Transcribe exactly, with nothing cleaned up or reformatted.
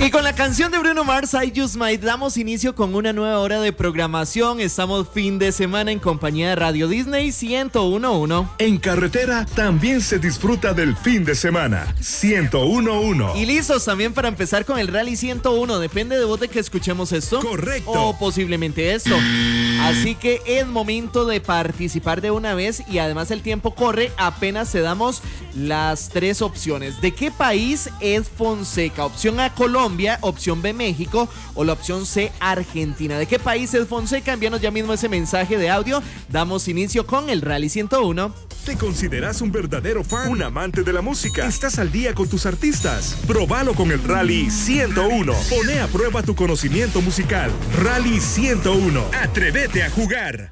Y con la canción de Bruno Mars, I Just Might, damos inicio con una nueva hora de programación. Estamos fin de semana en compañía de Radio Disney ciento uno punto uno. En carretera también se disfruta del fin de semana. ciento uno punto uno. Y listos también para empezar con el Rally ciento uno. Depende de vos de que escuchemos esto. Correcto. O posiblemente esto. Así que es momento de participar de una vez y además el tiempo corre. Apenas te damos las tres opciones. ¿De qué país es Fonseca? Opción A, Colombia. Opción B, México. O la opción C, Argentina. ¿De qué país es Fonseca? Envíanos ya mismo ese mensaje de audio. Damos inicio con el Rally ciento uno. ¿Te consideras un verdadero fan? ¿Un amante de la música? ¿Estás al día con tus artistas? Probalo con el Rally ciento uno. Pone a prueba tu conocimiento musical. Rally ciento uno. Atrévete a jugar.